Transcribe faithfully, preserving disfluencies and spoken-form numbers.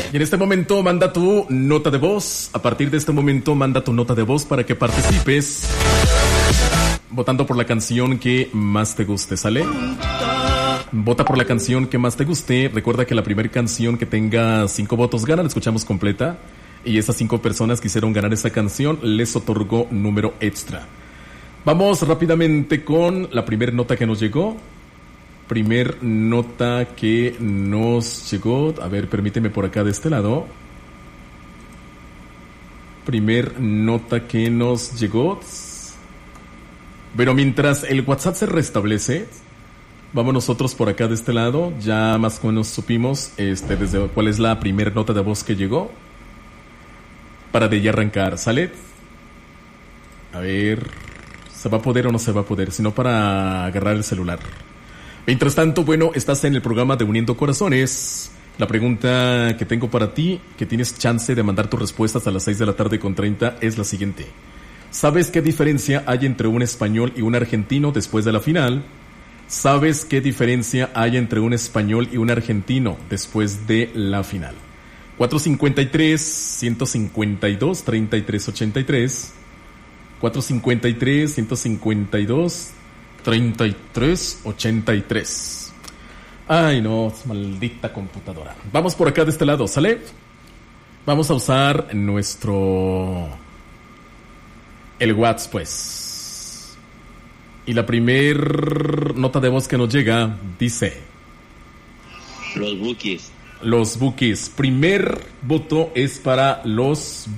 Y en este momento manda tu nota de voz. A partir de este momento manda tu nota de voz para que participes votando por la canción que más te guste, ¿sale? Vota por la canción que más te guste. Recuerda que la primera canción que tenga cinco votos gana, la escuchamos completa. Y esas cinco personas que hicieron ganar esa canción les otorgó número extra. Vamos rápidamente con la primera nota que nos llegó. Primer nota que nos llegó. A ver, permíteme por acá de este lado. Primer nota que nos llegó. Pero mientras el WhatsApp se restablece, vamos nosotros por acá de este lado. Ya más o menos supimos este, desde cuál es la primera nota de voz que llegó. Para de ya arrancar, ¿sale? A ver, ¿se va a poder o no se va a poder? Si no, para agarrar el celular. Mientras tanto, bueno, estás en el programa de Uniendo Corazones. La pregunta que tengo para ti, que tienes chance de mandar tus respuestas a las seis de la tarde con treinta, es la siguiente. ¿Sabes qué diferencia hay entre un español y un argentino después de la final? ¿Sabes qué diferencia hay entre un español y un argentino después de la final? cuatro cinco tres, uno cinco dos, tres tres ocho tres. cuatro cinco tres, uno cinco dos, tres tres ocho tres. Ay, no, maldita computadora. Vamos por acá de este lado, ¿sale? Vamos a usar nuestro... el WhatsApp, pues. Y la primer nota de voz que nos llega dice... Los Bukis. Los Bukis. Primer voto es para los